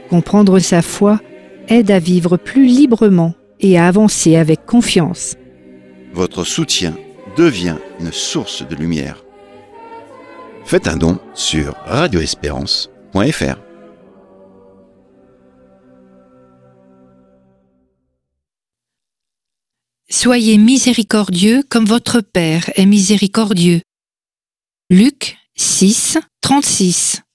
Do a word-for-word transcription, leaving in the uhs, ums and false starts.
Comprendre sa foi aide à vivre plus librement et à avancer avec confiance. Votre soutien devient une source de lumière. Faites un don sur radio espérance point f r. Soyez miséricordieux comme votre Père est miséricordieux. Luc six, trente-six.